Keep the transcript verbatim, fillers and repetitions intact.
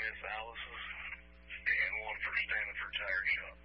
Miss Alice's, and one for Stanford Tire Shop.